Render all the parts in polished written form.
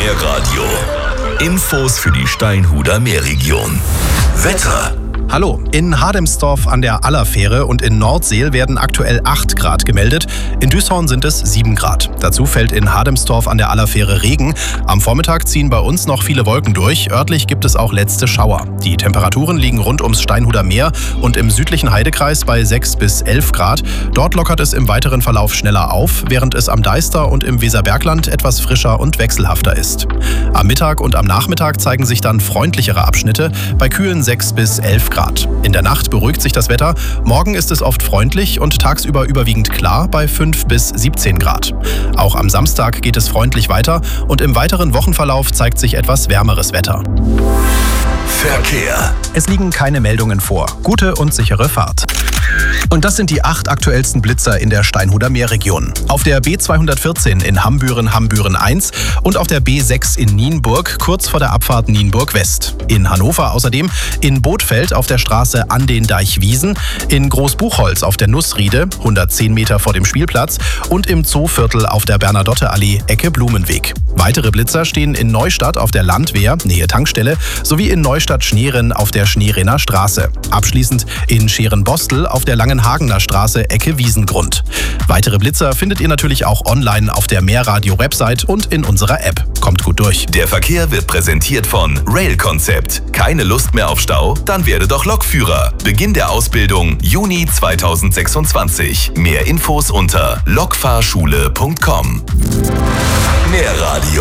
Meerradio. Infos für die Steinhuder Meerregion. Wetter. Hallo, in Hademsdorf an der Allerfähre und in Nordseel werden aktuell 8 Grad gemeldet. In Düßhorn sind es 7 Grad. Dazu fällt in Hademsdorf an der Allerfähre Regen. Am Vormittag ziehen bei uns noch viele Wolken durch. Örtlich gibt es auch letzte Schauer. Die Temperaturen liegen rund ums Steinhuder Meer und im südlichen Heidekreis bei 6 bis 11 Grad. Dort lockert es im weiteren Verlauf schneller auf, während es am Deister und im Weserbergland etwas frischer und wechselhafter ist. Am Mittag und am Nachmittag zeigen sich dann freundlichere Abschnitte bei kühlen 6 bis 11 Grad. In der Nacht beruhigt sich das Wetter. Morgen ist es oft freundlich und tagsüber überwiegend klar bei 5 bis 17 Grad. Auch am Samstag geht es freundlich weiter und im weiteren Wochenverlauf zeigt sich etwas wärmeres Wetter. Verkehr. Es liegen keine Meldungen vor. Gute und sichere Fahrt. Und das sind die 8 aktuellsten Blitzer in der Steinhuder Meerregion. Auf der B214 in Hambüren 1 und auf der B6 in Nienburg, kurz vor der Abfahrt Nienburg West. In Hannover außerdem in Bothfeld auf der Straße an den Deichwiesen, in Großbuchholz auf der Nussriede, 110 Meter vor dem Spielplatz und im Zooviertel auf der Bernadotte-Allee, Ecke Blumenweg. Weitere Blitzer stehen in Neustadt auf der Landwehr, Nähe Tankstelle, sowie in Neustadt-Schneeren auf der Schneerenner Straße. Abschließend in Scherenbostel auf der Langenhagener Straße, Ecke Wiesengrund. Weitere Blitzer findet ihr natürlich auch online auf der Meerradio-Website und in unserer App. Kommt gut durch. Der Verkehr wird präsentiert von Rail Concept. Keine Lust mehr auf Stau? Dann werde doch Lokführer. Beginn der Ausbildung Juni 2026. Mehr Infos unter lokfahrschule.com. Meerradio.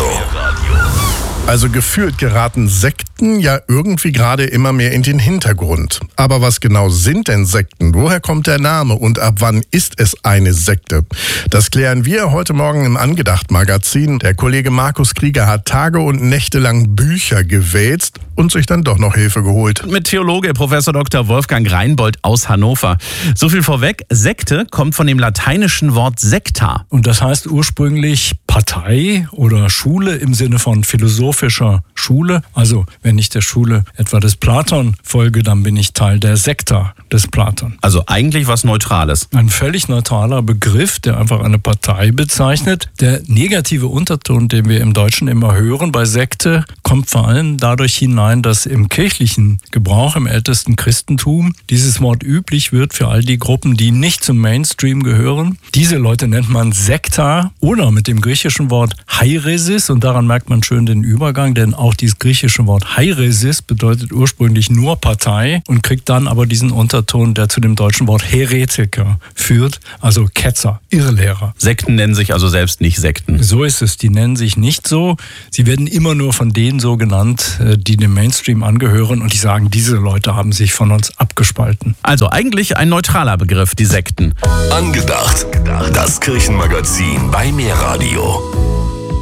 Also gefühlt geraten Sekten ja irgendwie gerade immer mehr in den Hintergrund. Aber was genau sind denn Sekten? Woher kommt der Name und ab wann ist es eine Sekte? Das klären wir heute Morgen im Angedacht-Magazin. Der Kollege Markus Krieger hat Tage und Nächte lang Bücher gewälzt und sich dann doch noch Hilfe geholt. Mit Theologe Prof. Dr. Wolfgang Reinbold aus Hannover. So viel vorweg, Sekte kommt von dem lateinischen Wort secta. Und das heißt ursprünglich Partei oder Schule im Sinne von philosophischer Schule. Also wenn ich der Schule etwa des Platon folge, dann bin ich Teil der Sekta des Platon. Also eigentlich was Neutrales. Ein völlig neutraler Begriff, der einfach eine Partei bezeichnet. Der negative Unterton, den wir im Deutschen immer hören bei Sekte, kommt vor allem dadurch hinein, dass im kirchlichen Gebrauch, im ältesten Christentum, dieses Wort üblich wird für all die Gruppen, die nicht zum Mainstream gehören. Diese Leute nennt man Sekta oder mit dem griechischen Wort Hairesis, und daran merkt man schön den Übergang, denn auch dieses griechische Wort Hairesis bedeutet ursprünglich nur Partei und kriegt dann aber diesen Unterton, der zu dem deutschen Wort Heretiker führt, also Ketzer, Irrlehrer. Sekten nennen sich also selbst nicht Sekten. So ist es, die nennen sich nicht so. Sie werden immer nur von denen so genannt, die dem Mainstream angehören und die sagen, diese Leute haben sich von uns abgespalten. Also eigentlich ein neutraler Begriff, die Sekten. Angedacht. Das Kirchenmagazin bei Meerradio.